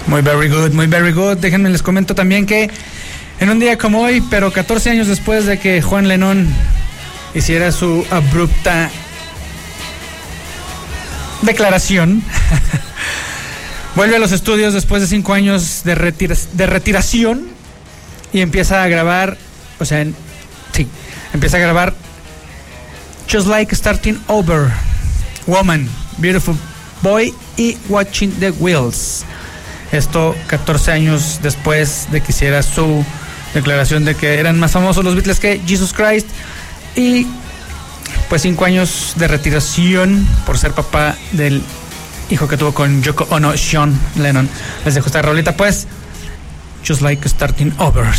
Muy very good. Déjenme les comento también que en un día como hoy, pero 14 años después de que Juan Lennon hiciera su abrupta declaración, vuelve a los estudios después de 5 años de retiración y empieza a grabar, empieza a grabar Just Like Starting Over, Woman, Beautiful Boy y Watching the Wheels. Esto 14 años después de que hiciera su declaración de que eran más famosos los Beatles que Jesus Christ, y pues 5 años de retiración por ser papá del hijo que tuvo con Yoko Ono, Sean Lennon. Les dejo esta rolita, pues, Just Like Starting Over.